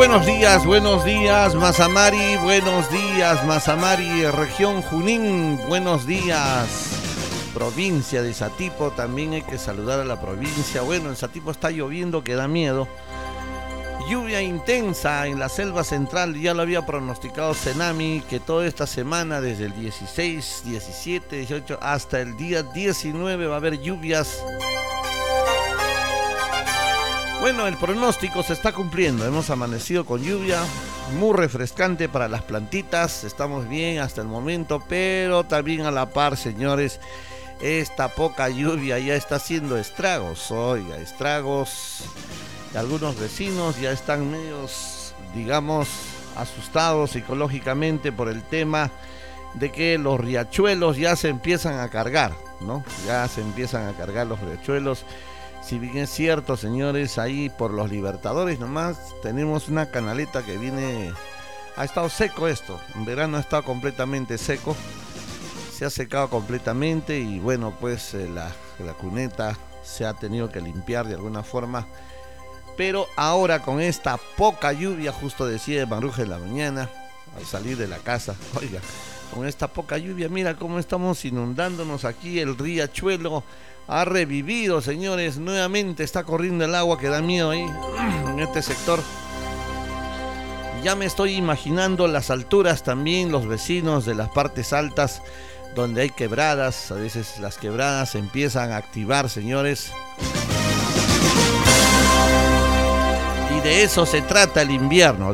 buenos días, Mazamari, región Junín, buenos días, provincia de Satipo, también hay que saludar a la provincia. Bueno, en Satipo está lloviendo que da miedo, lluvia intensa en la selva central, ya lo había pronosticado Cenami, que toda esta semana, desde el 16, 17, 18 hasta el día 19 va a haber lluvias. Bueno, el pronóstico se está cumpliendo, hemos amanecido con lluvia, muy refrescante para las plantitas, estamos bien hasta el momento, pero también a la par, señores, esta poca lluvia ya está haciendo estragos, estragos. Algunos vecinos ya están medios, digamos, asustados psicológicamente por el tema de que los riachuelos ya se empiezan a cargar, ¿no? Ya se empiezan a cargar los riachuelos. Si bien es cierto, señores, ahí por los Libertadores nomás tenemos una canaleta que viene... Ha estado seco esto, en verano ha estado completamente seco, se ha secado completamente y bueno, pues la cuneta se ha tenido que limpiar de alguna forma. Pero ahora con esta poca lluvia, justo decía Maruja en la mañana, al salir de la casa, oiga, con esta poca lluvia, mira cómo estamos inundándonos aquí, el riachuelo ha revivido, señores, nuevamente está corriendo el agua que da miedo ahí, en este sector. Ya me estoy imaginando las alturas también, los vecinos de las partes altas, donde hay quebradas, a veces las quebradas empiezan a activar, señores. Y de eso se trata el invierno,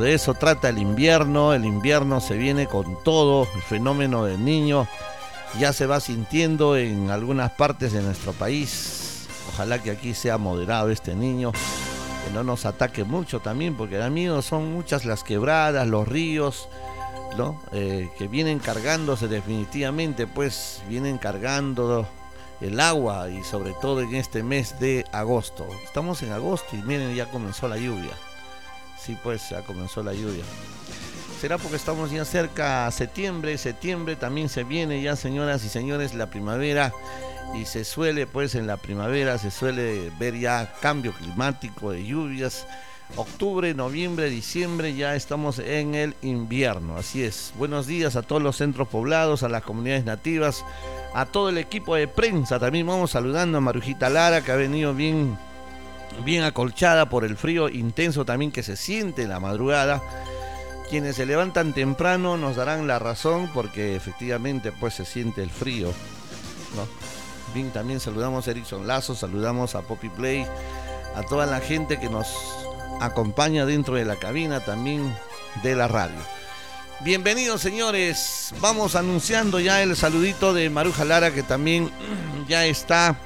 el invierno se viene con todo, el fenómeno del Niño ya se va sintiendo en algunas partes de nuestro país. Ojalá que aquí sea moderado este Niño, que no nos ataque mucho también, porque da miedo, son muchas las quebradas, los ríos, ¿no? Que vienen cargándose definitivamente, pues vienen cargando el agua, y sobre todo en este mes de agosto. Estamos en agosto y miren, ya comenzó la lluvia. Sí, pues ya comenzó la lluvia. Será porque estamos ya cerca a septiembre también se viene ya, señoras y señores, la primavera, y se suele, pues en la primavera se suele ver ya cambio climático de lluvias. Octubre, noviembre, diciembre, ya estamos en el invierno, así es. Buenos días a todos los centros poblados, a las comunidades nativas, a todo el equipo de prensa. También vamos saludando a Marujita Lara, que ha venido bien acolchada por el frío intenso también que se siente en la madrugada. Quienes se levantan temprano nos darán la razón, porque efectivamente pues se siente el frío, ¿no? Bien, también saludamos a Erickson Lazo, saludamos a Poppy Play, a toda la gente que nos acompaña dentro de la cabina también de la radio. Bienvenidos, señores, vamos anunciando ya el saludito de Maruja Lara, que también ya está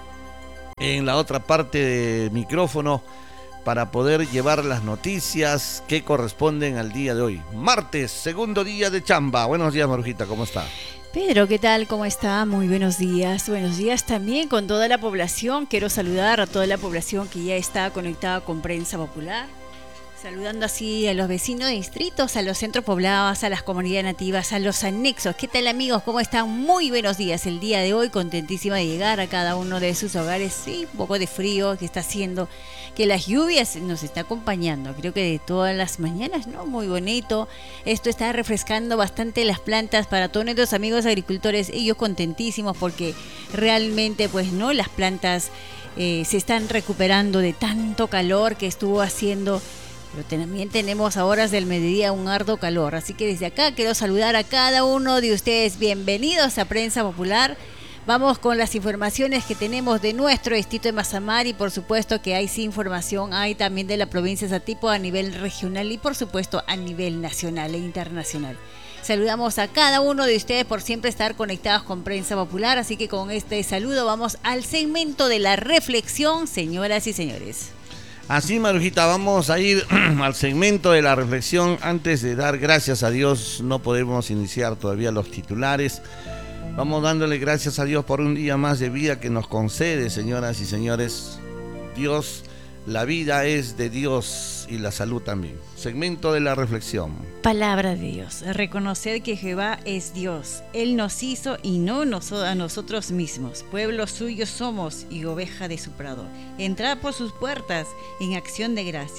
en la otra parte del micrófono para poder llevar las noticias que corresponden al día de hoy. Martes, segundo día de chamba. Buenos días, Marujita, ¿cómo está? Pedro, ¿qué tal? ¿Cómo está? Muy buenos días. Buenos días también con toda la población. Quiero saludar a toda la población que ya está conectada con Prensa Popular. Saludando así a los vecinos de distritos, a los centros poblados, a las comunidades nativas, a los anexos. ¿Qué tal, amigos? ¿Cómo están? Muy buenos días. El día de hoy contentísima de llegar a cada uno de sus hogares. Sí, un poco de frío que está haciendo, que las lluvias nos está acompañando. Creo que de todas las mañanas, ¿no? Muy bonito. Esto está refrescando bastante las plantas para todos nuestros amigos agricultores. Ellos contentísimos porque realmente, pues, ¿no? Las plantas se están recuperando de tanto calor que estuvo haciendo. Pero también tenemos a horas del mediodía un arduo calor, así que desde acá quiero saludar a cada uno de ustedes. Bienvenidos a Prensa Popular. Vamos con las informaciones que tenemos de nuestro distrito de Mazamari, y por supuesto que hay sí información, hay también de la provincia de Satipo a nivel regional y por supuesto a nivel nacional e internacional. Saludamos a cada uno de ustedes por siempre estar conectados con Prensa Popular, así que con este saludo vamos al segmento de la reflexión, señoras y señores. Así, Marujita, vamos a ir al segmento de la reflexión. Antes de dar gracias a Dios, no podemos iniciar todavía los titulares. Vamos dándole gracias a Dios por un día más de vida que nos concede, señoras y señores. Dios, la vida es de Dios y la salud también. Segmento de la reflexión. Palabra de Dios. Reconocer que Jehová es Dios. Él nos hizo y no a nosotros mismos. Pueblo suyo somos y oveja de su prado. Entrad por sus puertas en acción de gracias.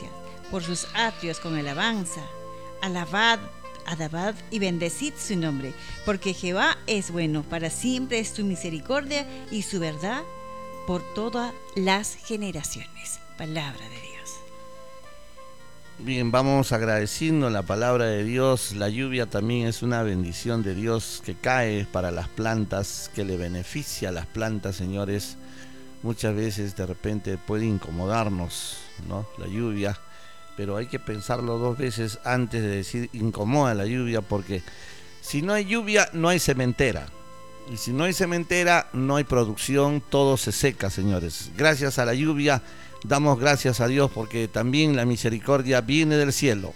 por sus atrios con alabanza. Alabad y bendecid su nombre, porque Jehová es bueno, para siempre es su misericordia y su verdad por todas las generaciones. Palabra de Dios. Bien, vamos agradeciendo la palabra de Dios. La lluvia también es una bendición de Dios que cae para las plantas, que le beneficia a las plantas, señores. Muchas veces de repente puede incomodarnos, ¿no?, la lluvia, pero hay que pensarlo 2 veces antes de decir incomoda la lluvia, porque si no hay lluvia no hay sementera, y si no hay sementera no hay producción, todo se seca, señores. Gracias a la lluvia damos gracias a Dios, porque también la misericordia viene del cielo.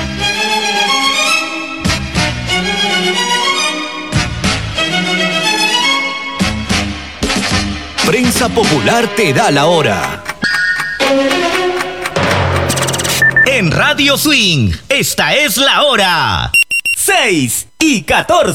Prensa Popular te da la hora. En Radio Swing, esta es la hora. 6:14.